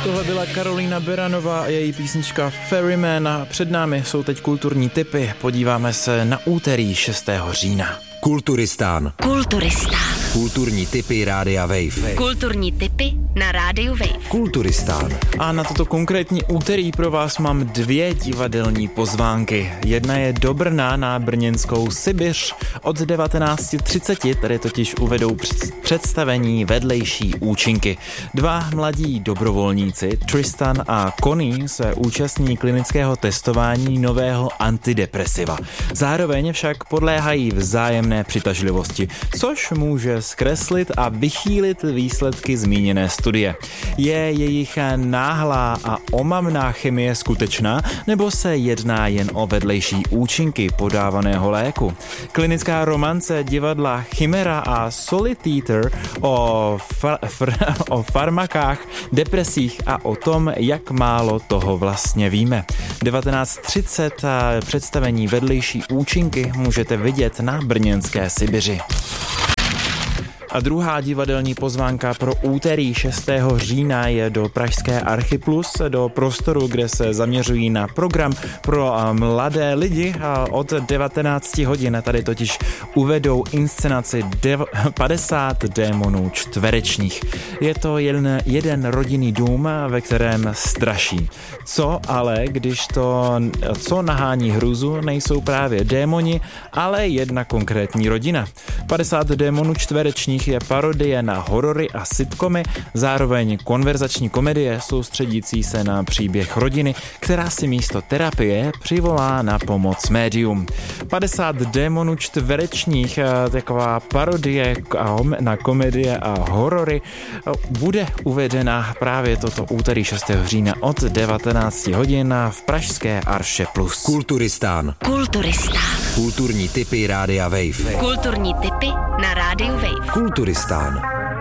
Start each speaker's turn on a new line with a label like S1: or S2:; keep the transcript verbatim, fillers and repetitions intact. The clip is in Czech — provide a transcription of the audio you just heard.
S1: Tohle byla Karolína Beranová a její písnička Ferryman a před námi jsou teď kulturní tipy. Podíváme se na úterý šestého října.
S2: Kulturistán.
S3: Kulturistán.
S2: Kulturní tipy Rádia Wave.
S3: Kulturní tipy na Rádiu Wave.
S2: Kulturistán.
S1: A na toto konkrétní úterý pro vás mám dvě divadelní pozvánky. Jedna je do Brna na brněnskou Sibiř. Od devatenáct třicet tady totiž uvedou představení Vedlejší účinky. Dva mladí dobrovolníci, Tristan a Connie, se účastní klinického testování nového antidepresiva. Zároveň však podléhají vzájemné přitažlivosti, což může zkreslit a vychýlit výsledky zmíněné studie. Je jejich náhlá a omamná chemie skutečná, nebo se jedná jen o vedlejší účinky podávaného léku? Klinická romance divadla Chimera a Solitaire o, far, fr, o farmakách, depresích a o tom, jak málo toho vlastně víme. devatenáct třicet představení Vedlejší účinky můžete vidět na brněnské Sibiři. A druhá divadelní pozvánka pro úterý šestého října je do pražské Archiplus, do prostoru, kde se zaměřují na program pro mladé lidi a od devatenácti hodin tady totiž uvedou inscenaci dev- padesát démonů čtverečních. Je to jeden, jeden rodinný dům, ve kterém straší. Co ale, když to, co nahání hruzu, nejsou právě démoni, ale jedna konkrétní rodina. padesát démonů čtverečních je parodie na horory a sitcomy, zároveň konverzační komedie soustředící se na příběh rodiny, která si místo terapie přivolá na pomoc médium. padesát démonů čtverečních, taková parodie na komedie a horory, bude uvedena právě toto úterý šestého října od devatenácti hodin v pražské Arše Plus.
S2: Kulturistán.
S3: Kulturistán.
S2: Kulturní tipy Rádia Wave.
S3: Kulturní tipy na Rádiu Wave.
S2: Kulturistán.